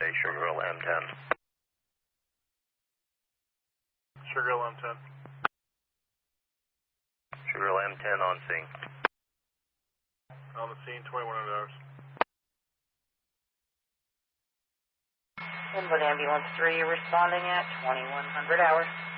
Sugar Hill M10. Sugar Hill M10. Sugar Hill M10 on scene. On the scene, 2100 hours. Inwood Ambulance 3, you're responding at 2100 hours.